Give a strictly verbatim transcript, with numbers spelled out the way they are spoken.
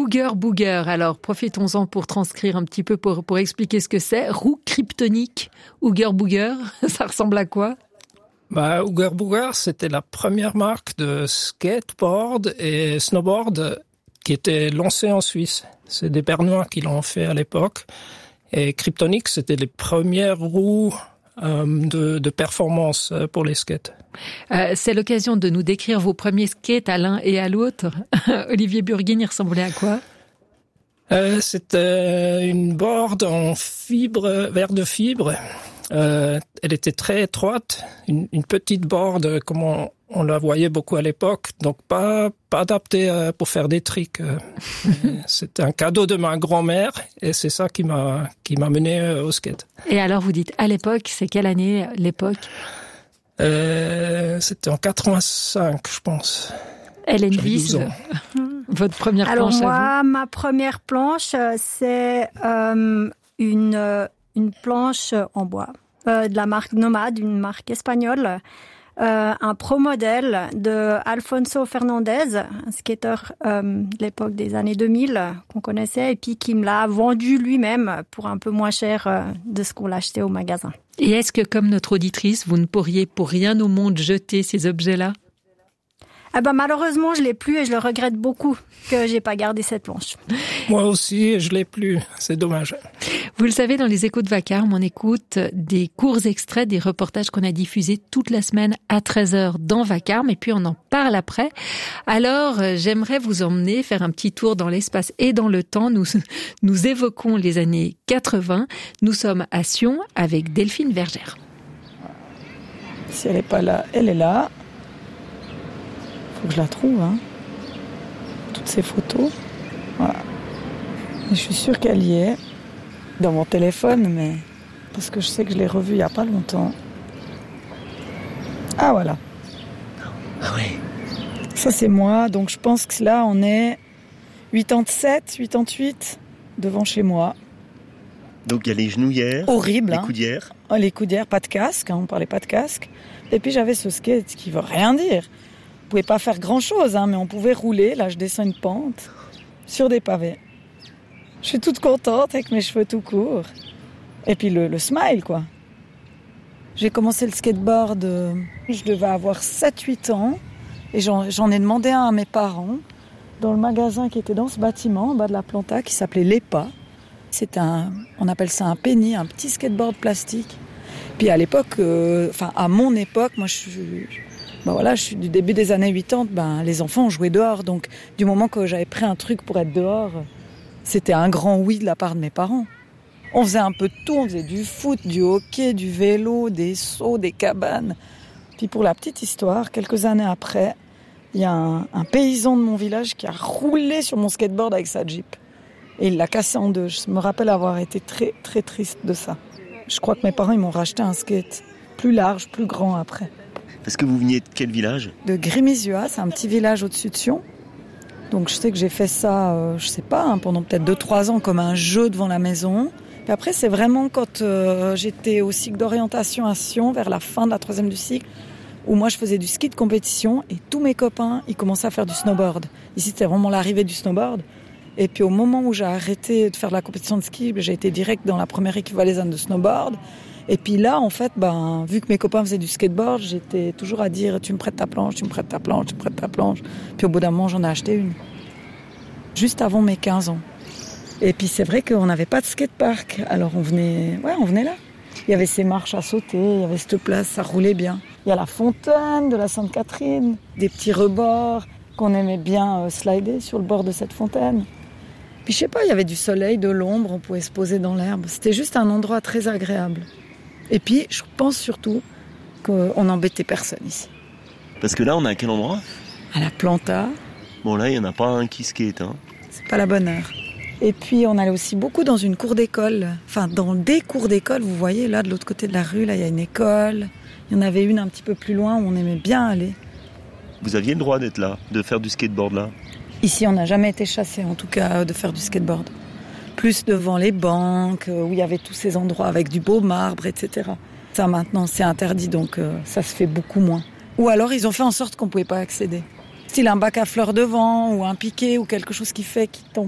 Ooger Booger. Alors, profitons-en pour transcrire un petit peu, pour, pour expliquer ce que c'est. Roue kryptonique, Ooger Booger, ça ressemble à quoi? Bah, Ooger Booger, c'était la première marque de skateboard et snowboard qui était lancée en Suisse. C'est des Bernois qui l'ont fait à l'époque. Et Kryptonic, c'était les premières roues euh, de, de performance pour les skates. Euh, c'est l'occasion de nous décrire vos premiers skates à l'un et à l'autre. Olivier Burguin, il ressemblait à quoi? euh, C'était une board en fibre, verre de fibre. Euh, elle était très étroite, une, une petite board comme on, on la voyait beaucoup à l'époque, donc pas pas adaptée euh, pour faire des tricks. Euh, c'était un cadeau de ma grand-mère et c'est ça qui m'a qui m'a mené euh, au skate. Et alors vous dites à l'époque, c'est quelle année l'époque? euh, C'était en quatre-vingt-cinq, je pense. Hélène Wyss, votre première alors planche moi, à vous? ma première planche, c'est euh, une euh, une planche en bois euh, de la marque Nomad, une marque espagnole, euh, un pro modèle de Alfonso Fernandez, un skater euh, de l'époque des années deux mille qu'on connaissait et puis qui me l'a vendu lui-même pour un peu moins cher euh, de ce qu'on l'achetait au magasin. Et est-ce que, comme notre auditrice, vous ne pourriez pour rien au monde jeter ces objets-là? Ah ben malheureusement, je l'ai plus et je le regrette beaucoup que j'ai pas gardé cette planche. Moi aussi, je l'ai plus. C'est dommage. Vous le savez, dans les Échos de Vacarme, on écoute des courts extraits des reportages qu'on a diffusés toute la semaine à treize heures dans Vacarme et puis on en parle après. Alors, j'aimerais vous emmener faire un petit tour dans l'espace et dans le temps. Nous, nous évoquons les années quatre-vingts. Nous sommes à Sion avec Delphine Vergère. Si elle n'est pas là, elle est là. Faut que je la trouve, hein. Toutes ces photos. Voilà. Et je suis sûre qu'elle y est. Dans mon téléphone, mais... Parce que je sais que je l'ai revue il n'y a pas longtemps. Ah, voilà. Ah oui. Ça, c'est moi. Donc, je pense que là, on est quatre-vingt-sept, quatre-vingt-huit, devant chez moi. Donc, il y a les genouillères. Horrible, les hein. coudières. Oh, les coudières, pas de casque. Hein, on parlait pas de casque. Et puis, j'avais ce skate qui veut rien dire. On pouvait pas faire grand-chose, hein, mais on pouvait rouler. Là, je descends une pente sur des pavés. Je suis toute contente avec mes cheveux tout courts. Et puis le, le smile, quoi. J'ai commencé le skateboard, euh, je devais avoir sept huit ans. Et j'en, j'en ai demandé un à mes parents dans le magasin qui était dans ce bâtiment, en bas de la Planta, qui s'appelait L'E P A. C'est un, on appelle ça un penny, un petit skateboard plastique. Puis à l'époque, euh, enfin à mon époque, moi je suis... Ben voilà, je suis du début des années quatre-vingt-dix, ben, les enfants ont joué dehors. Donc, du moment que j'avais pris un truc pour être dehors, c'était un grand oui de la part de mes parents. On faisait un peu de tout, on faisait du foot, du hockey, du vélo, des sauts, des cabanes. Puis pour la petite histoire, quelques années après, il y a un, un paysan de mon village qui a roulé sur mon skateboard avec sa Jeep. Et il l'a cassé en deux. Je me rappelle avoir été très, très triste de ça. Je crois que mes parents, ils m'ont racheté un skate plus large, plus grand après. Parce que vous veniez de quel village? De Grimizua, c'est un petit village au-dessus de Sion. Donc je sais que j'ai fait ça, euh, je sais pas, hein, pendant peut-être deux trois ans comme un jeu devant la maison. Et après, c'est vraiment quand euh, j'étais au cycle d'orientation à Sion, vers la fin de la troisième du cycle, où moi je faisais du ski de compétition et tous mes copains, ils commençaient à faire du snowboard. Ici, c'était vraiment l'arrivée du snowboard. Et puis au moment où j'ai arrêté de faire de la compétition de ski, j'ai été direct dans la première équipe valaisanne de snowboard. Et puis là, en fait, ben, vu que mes copains faisaient du skateboard, j'étais toujours à dire « tu me prêtes ta planche, tu me prêtes ta planche, tu me prêtes ta planche ». Puis au bout d'un moment, j'en ai acheté une. Juste avant mes quinze ans. Et puis c'est vrai qu'on n'avait pas de skatepark. Alors on venait, ouais, on venait là. Il y avait ces marches à sauter, il y avait cette place, ça roulait bien. Il y a la fontaine de la Sainte-Catherine, des petits rebords qu'on aimait bien euh, slider sur le bord de cette fontaine. Puis je sais pas, il y avait du soleil, de l'ombre, on pouvait se poser dans l'herbe. C'était juste un endroit très agréable. Et puis, je pense surtout qu'on n'embêtait personne ici. Parce que là, on est à quel endroit? À la Planta. Bon, là, il n'y en a pas un qui skate, hein. C'est pas la bonne heure. Et puis, on allait aussi beaucoup dans une cour d'école. Enfin, dans des cours d'école, vous voyez, là, de l'autre côté de la rue, là, il y a une école. Il y en avait une un petit peu plus loin où on aimait bien aller. Vous aviez le droit d'être là, de faire du skateboard là? Ici, on n'a jamais été chassés, en tout cas, de faire du skateboard. Plus devant les banques, où il y avait tous ces endroits avec du beau marbre, et cetera. Ça, maintenant, c'est interdit, donc euh, ça se fait beaucoup moins. Ou alors, ils ont fait en sorte qu'on ne pouvait pas accéder. Style un bac à fleurs devant, ou un piquet, ou quelque chose qui fait qu'ils t'ont